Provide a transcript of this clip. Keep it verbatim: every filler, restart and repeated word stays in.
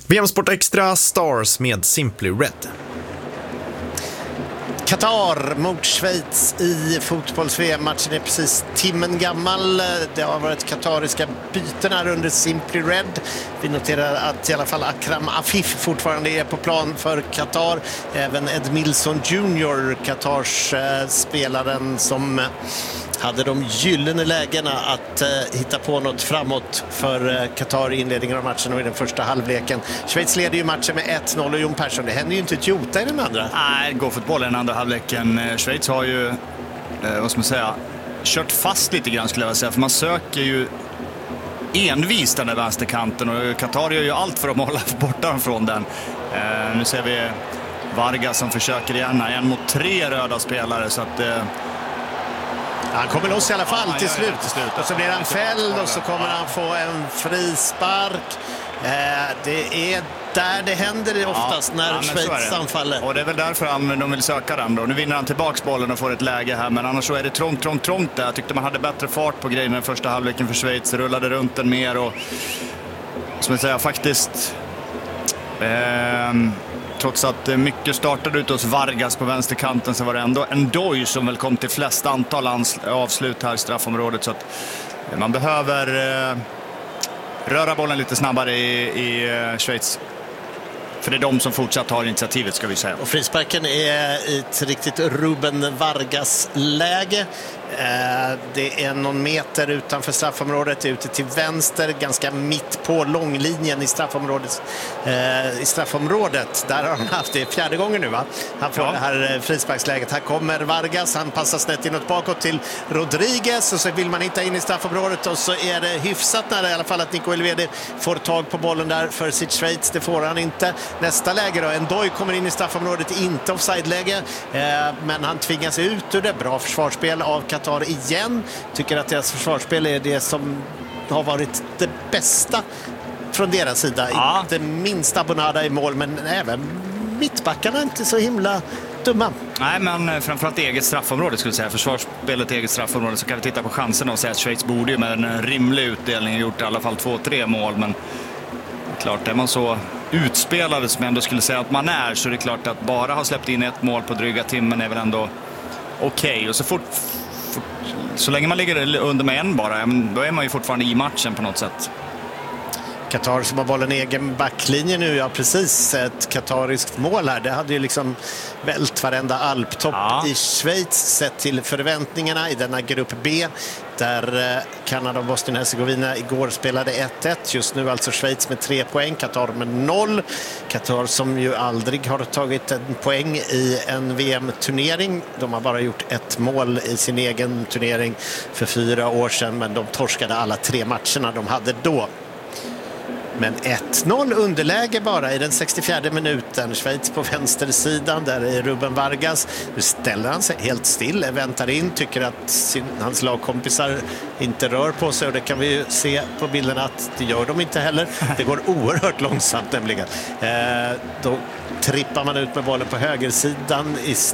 V M-sport extra Stars med Simply Red. Qatar mot Schweiz i fotbolls-V M-matchen är precis timmen gammal. Det har varit qatariska byten här under Simply Red. Vi noterar att i alla fall Akram Afif fortfarande är på plan för Qatar. Även Ed Milson junior, Qatars eh, spelaren som hade de gyllene lägena att eh, hitta på något framåt för eh, Qatar i inledningen av matchen och i den första halvleken. Schweiz leder ju matchen med ett noll och Jon Persson, det händer ju inte ett jota i den andra. Nej, gå fotboll i den andra halvleken. Schweiz har ju, eh, vad ska man säga, kört fast lite grann skulle jag säga, för man söker ju envist den där vänsterkanten och Qatar gör ju allt för att hålla borta från den. Eh, nu ser vi Vargas som försöker igen, en mot tre röda spelare, så att eh, han kommer loss i alla fall ja, till, ja, slut. till slut. Och så blir han fälld och så kommer han få en frispark. Eh, det är där det händer oftast ja, när ja, Schweiz anfaller. Och det är väl därför han, de vill söka den då. Nu vinner han tillbaks bollen och får ett läge här, men annars så är det trångt, trångt, trångt där. Jag tyckte man hade bättre fart på grejen den första halvleken för Schweiz. Rullade runt den mer och, som jag säger, faktiskt eh, trots att mycket startade ut hos Vargas på vänsterkanten, så var det ändå en Doj som väl kom till flest antal avslut här i straffområdet, så att man behöver eh, röra bollen lite snabbare i, i uh, Schweiz. För det är de som fortsatt har initiativet, ska vi säga. Och frisparken är i ett riktigt Ruben Vargas-läge. Eh, det är någon meter utanför straffområdet, ute till vänster, ganska mitt på långlinjen i straffområdet. Eh, i straffområdet, där har han haft det fjärde gången nu, va? Han får ja. det här frisparksläget. Här kommer Vargas, han passar snett inåt bakåt till Rodriguez och så vill man inte in i straffområdet och så är det hyfsat nära i alla fall att Nico Elvedi får tag på bollen där för sitt Schweiz. Det får han inte. Nästa läge då, en Doj kommer in i straffområdet, inte offside-läge, eh, men han tvingas ut ur det. Bra försvarsspel av Qatar igen. Tycker att deras försvarsspel är det som har varit det bästa från deras sida. Ja. Inte minst Abonada i mål, men även mittbackarna är inte så himla dumma. Nej, men framförallt eget straffområde skulle jag säga. Försvarsspelet eget straffområde, så kan vi titta på chanserna och säga att Schweiz borde ju med en rimlig utdelning gjort i alla fall två, tre mål, men klart, är man så utspelade som jag ändå skulle säga att man är, så är det klart att bara ha släppt in ett mål på dryga timmen är väl ändå okej. Okay. Och så fort, fort så länge man ligger under med en bara, då är man ju fortfarande i matchen på något sätt. Qatar som har bollen egen backlinje nu, ja precis, ett qatariskt mål här. Det hade ju liksom vält varenda alptopp ja. i Schweiz sett till förväntningarna i denna grupp B, där Kanada och Bosnien-Hercegovina igår spelade ett ett. Just nu alltså Schweiz med tre poäng, Qatar med noll. Qatar som ju aldrig har tagit en poäng i en V M-turnering. De har bara gjort ett mål i sin egen turnering för fyra år sedan, men de torskade alla tre matcherna de hade då. Men ett noll underläge bara i den sextiofjärde minuten. Schweiz på vänstersidan, där är Ruben Vargas. Nu ställer han sig helt still, väntar in, tycker att sin, hans lagkompisar inte rör på sig. Och det kan vi ju se på bilden att det gör de inte heller. Det går oerhört långsamt nämligen. Eh, då trippar man ut med bollen på högersidan.